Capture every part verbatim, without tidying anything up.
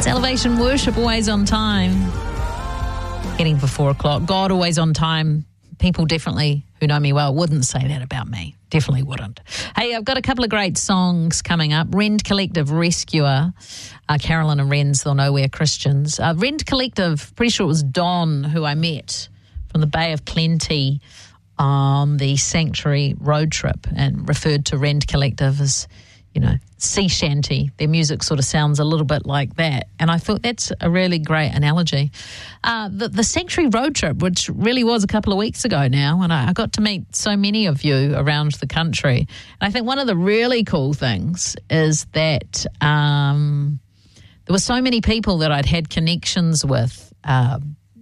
It's Elevation Worship, always on time. Heading for four o'clock. God, always on time. People definitely, who know me well, wouldn't say that about me. Definitely wouldn't. Hey, I've got a couple of great songs coming up. Rend Collective, Rescuer. Uh, Carolyn and Ren's, they'll know we're Christians. Uh, Rend Collective, pretty sure it was Don who I met from the Bay of Plenty on the Sanctuary road trip, and referred to Rend Collective as, you know, sea shanty. Their music sort of sounds a little bit like that. And I thought that's a really great analogy. Uh, the, the Sanctuary road trip, which really was a couple of weeks ago now, and I, I got to meet so many of you around the country. And I think one of the really cool things is that um, there were so many people that I'd had connections with uh,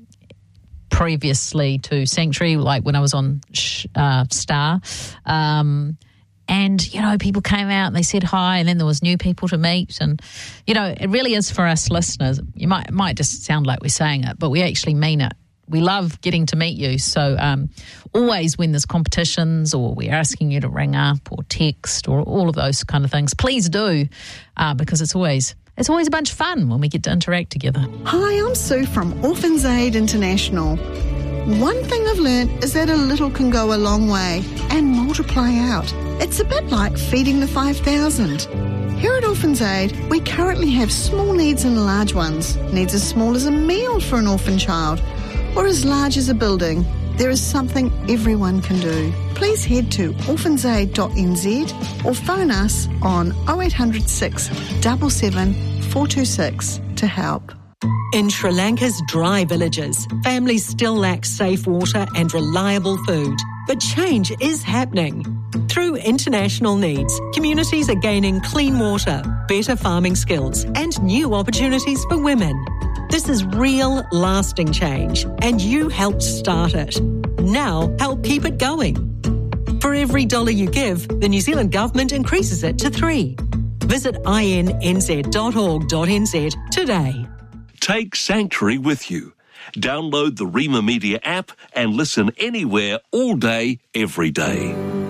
previously to Sanctuary, like when I was on uh, Star. Um And, you know, people came out and they said hi, and then there was new people to meet. And, you know, it really is for us listeners. You might, it might just sound like we're saying it, but we actually mean it. We love getting to meet you. So um, always when there's competitions or we're asking you to ring up or text or all of those kind of things, please do, uh, because it's always... It's always a bunch of fun when we get to interact together. Hi, I'm Sue from Orphans Aid International. One thing I've learnt is that a little can go a long way and multiply out. It's a bit like feeding the five thousand. Here at Orphans Aid, we currently have small needs and large ones. Needs as small as a meal for an orphan child, or as large as a building. There is something everyone can do. Please head to orphans aid dot n z or phone us on oh eight hundred six, seven seven, four two six to help. In Sri Lanka's dry villages, families still lack safe water and reliable food. But change is happening. Through international needs, communities are gaining clean water, better farming skills, and new opportunities for women. This is real, lasting change, and you helped start it. Now, help keep it going. For every dollar you give, the New Zealand Government increases it to three. Visit i n n z dot org dot n z today. Take Sanctuary with you. Download the Rima Media app and listen anywhere, all day, every day.